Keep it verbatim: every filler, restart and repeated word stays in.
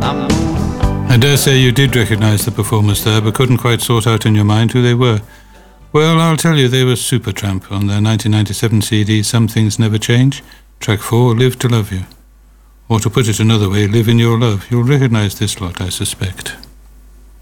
I dare say you did recognise the performers there, but couldn't quite sort out in your mind who they were. Well, I'll tell you, they were Supertramp on their nineteen ninety-seven C D, Some Things Never Change. Track four, Live to Love You. Or to put it another way, Live in Your Love. You'll recognise this lot, I suspect.